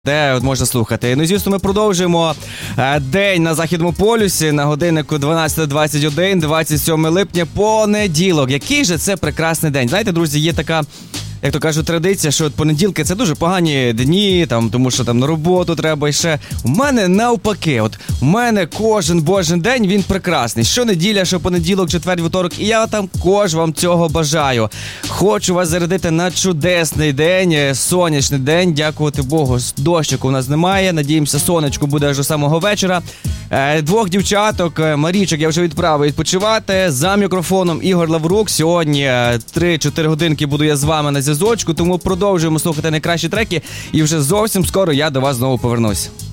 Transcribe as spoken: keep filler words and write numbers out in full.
Де можна слухати. Ну, звісно, ми продовжуємо е, день на Західному полюсі на годиннику дванадцята двадцять один, двадцять сьоме липня, понеділок. Який же це прекрасний день. Знаєте, друзі, є така, як то кажуть, традиція, що от понеділки це дуже погані дні, там, тому що там на роботу треба і ще. У мене навпаки, от у мене кожен божий день, він прекрасний. Щонеділя, що понеділок, четвер, вівторок, і я там кож вам цього бажаю. Хочу вас зарядити на чудесний день, сонячний день, дякувати Богу, дощику у нас немає, надіємося, сонечко буде аж до самого вечора. Двох дівчаток, Марічок, я вже відправив відпочивати. За мікрофоном Ігор Лаврук. Сьогодні три-чотири годинки буду я з вами на зв'язочку, тому продовжуємо слухати найкращі треки. І вже зовсім скоро я до вас знову повернусь.